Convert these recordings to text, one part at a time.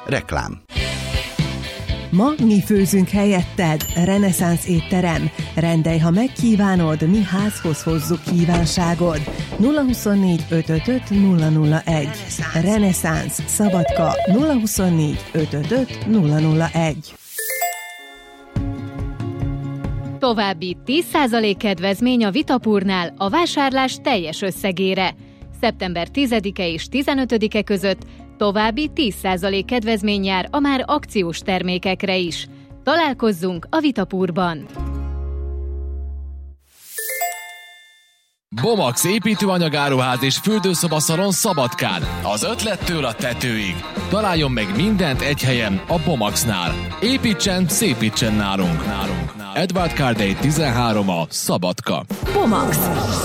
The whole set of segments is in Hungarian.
Reklám. Ma mi főzünk helyetted. Reneszánsz étterem. Rendelj, ha megkívánod, mi házhoz hozzuk kívánságod. 024 555 001. Reneszánsz Szabadka. 024 555 001. További 10% kedvezmény a Vitapurnál a vásárlás teljes összegére. Szeptember 10-e és 15-e között további 10% kedvezmény jár a már akciós termékekre is. Találkozzunk a Vitapurban! Bomax építőanyagáruház és fürdőszobaszalon Szabadkán. Az ötlettől a tetőig. Találjon meg mindent egy helyen a Bomaxnál. Építsen, szépítsen nálunk. Edward Cardey 13 a Szabadka. Bomax.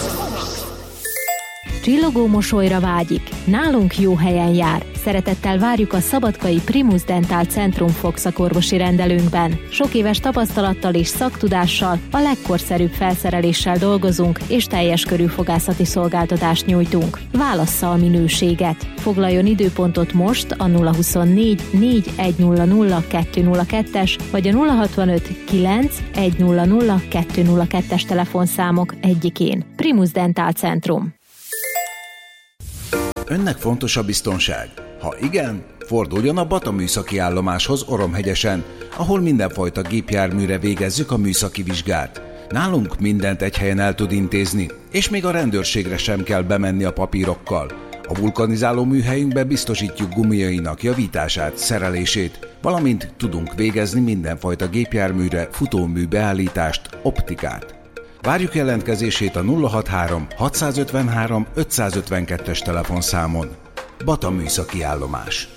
Csillogó mosolyra vágyik. Nálunk jó helyen jár. Szeretettel várjuk a szabadkai Primus Dental Centrum fogszakorvosi rendelőnkben. Sok éves tapasztalattal és szaktudással, a legkorszerűbb felszereléssel dolgozunk, és teljes körű fogászati szolgáltatást nyújtunk. Válassza a minőséget. Foglaljon időpontot most a 024 4100 202-es vagy a 065 9 100 202-es telefonszámok egyikén. Primus Dental Centrum. Önnek fontos a biztonság? Ha igen, forduljon a Bata műszaki állomáshoz Oromhegyesen, ahol mindenfajta gépjárműre végezzük a műszaki vizsgát. Nálunk mindent egy helyen el tud intézni, és még a rendőrségre sem kell bemenni a papírokkal. A vulkanizáló műhelyünkben biztosítjuk gumiainak javítását, szerelését, valamint tudunk végezni mindenfajta gépjárműre futómű beállítást, optikát. Várjuk jelentkezését a 063 653 552-es telefonszámon. Bata műszaki állomás.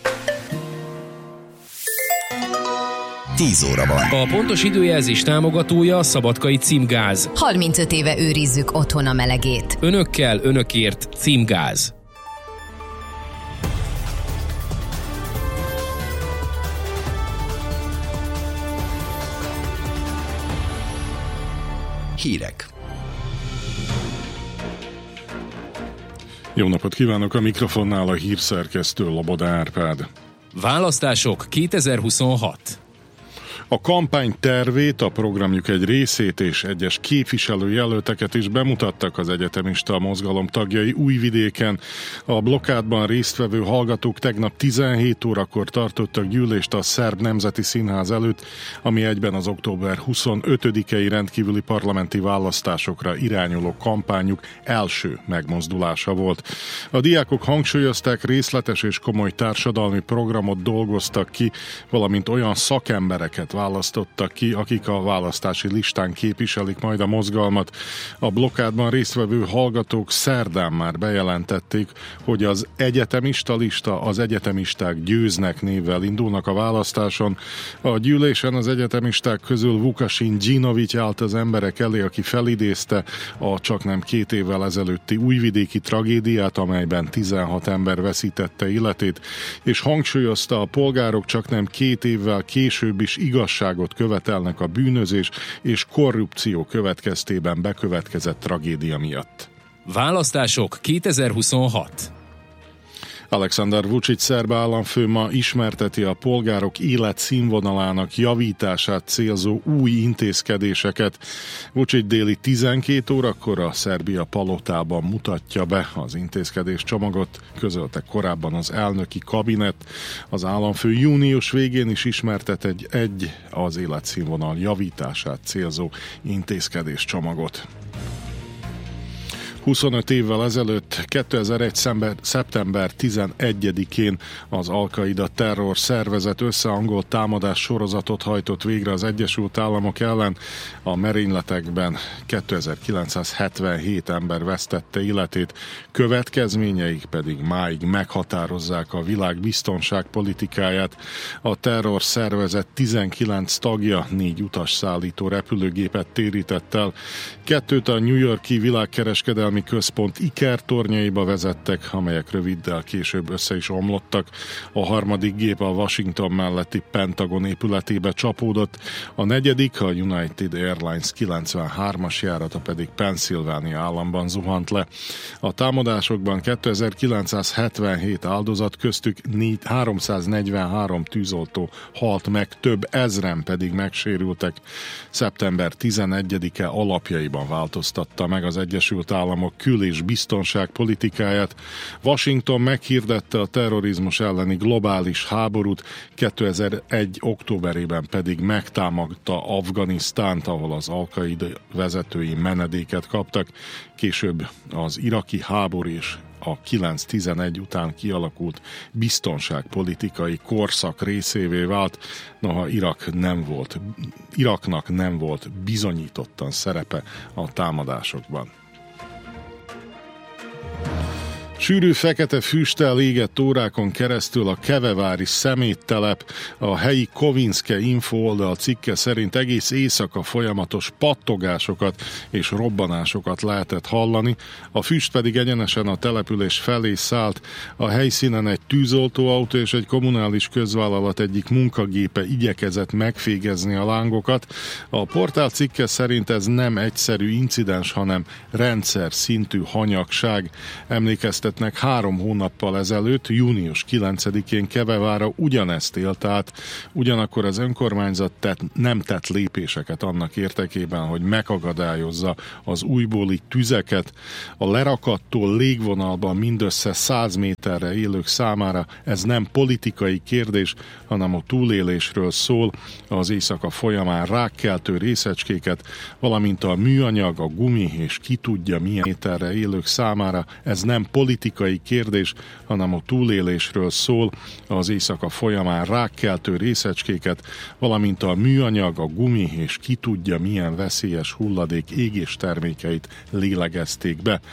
10 óra van. A pontos időjelzés támogatója a Szabadkai Címgáz. 35 éve őrizzük otthon a melegét. Önökkel, önökért Címgáz. Hírek. Jó napot kívánok, a mikrofonnál a hírszerkesztő Loboda Árpád. Választások 2026. A kampány tervét, a programjuk egy részét és egyes képviselőjelölteket is bemutattak az egyetemista mozgalom tagjai Újvidéken. A blokkádban résztvevő hallgatók tegnap 17 órakor tartottak gyűlést a Szerb Nemzeti Színház előtt, ami egyben az október 25-i rendkívüli parlamenti választásokra irányuló kampányuk első megmozdulása volt. A diákok hangsúlyozták, részletes és komoly társadalmi programot dolgoztak ki, valamint olyan szakembereket választottak ki, akik a választási listán képviselik majd a mozgalmat. A blokkádban résztvevő hallgatók szerdán már bejelentették, hogy az egyetemista lista, az egyetemisták győznek névvel indulnak a választáson. A gyűlésen az egyetemisták közül Vukasin Dzsinovics állt az emberek elé, aki felidézte a csaknem 2 évvel ezelőtti újvidéki tragédiát, amelyben 16 ember veszítette életét, és hangsúlyozta, a polgárok csaknem 2 évvel később is igazságot követelnek a bűnözés és korrupció következtében bekövetkezett tragédia miatt. Választások 2026. Aleksandar Vučić szerb államfő ma ismerteti a polgárok életszínvonalának javítását célzó új intézkedéseket. Vučić déli 12 órakor a Szerbia palotában mutatja be az intézkedés csomagot, közölte korábban az elnöki kabinet. Az államfő június végén is ismertet egy az életszínvonal javítását célzó intézkedés csomagot. 25 évvel ezelőtt, 2001. szeptember 11-én az Al-Qaida terror szervezet összehangolt támadás sorozatot hajtott végre az Egyesült Államok ellen. A merényletekben 2977 ember vesztette életét, következményeik pedig máig meghatározzák a világ biztonságpolitikáját. A terror szervezet 19 tagja 4 utasszállító repülőgépet térített el, 2 a New York-i világkereskedelmi Védelmi Központ ikertornyaiba vezettek, amelyek röviddel később össze is omlottak. A harmadik gép a Washington melletti Pentagon épületébe csapódott, a negyedik, a United Airlines 93-as járata pedig Pennsylvania államban zuhant le. A támadásokban 2977 áldozat, köztük 343 tűzoltó halt meg, több ezren pedig megsérültek. Szeptember 11-e alapjaiban változtatta meg az Egyesült Államok kül- és biztonságpolitikáját. Washington meghirdette a terrorizmus elleni globális háborút, 2001. októberében pedig megtámadta Afganisztánt, ahol az Al-Qaida vezetői menedéket kaptak. Később az iraki háború és a 9/11 után kialakult biztonságpolitikai korszak részévé vált, noha Iraknak nem volt bizonyítottan szerepe a támadásokban. Sűrű fekete füsttel égett órákon keresztül a kevevári szeméttelep, a helyi Kovinske Info oldal cikke szerint egész éjszaka folyamatos pattogásokat és robbanásokat lehetett hallani, a füst pedig egyenesen a település felé szállt, a helyszínen egy tűzoltóautó és egy kommunális közvállalat egyik munkagépe igyekezett megfégezni a lángokat. A portál cikke szerint ez nem egyszerű incidens, hanem rendszer szintű hanyagság. Emlékeztetnek 3 hónappal ezelőtt, június 9-én Kevevára ugyanezt élt át, ugyanakkor az önkormányzat nem tett lépéseket annak érdekében, hogy megakadályozza az újbóli tüzeket. A lerakattól légvonalban mindössze 100 méterre élők számára ez nem politikai kérdés, hanem a túlélésről szól. Az éjszaka folyamán rákkeltő részecskéket, valamint a műanyag, a gumi és ki tudja milyen méterre élők számára ez nem politikai kérdés, hanem a túlélésről szól. Az éjszaka folyamán rákkeltő részecskéket, valamint a műanyag, a gumi és ki tudja milyen veszélyes hulladék égéstermékeit lélegezték be.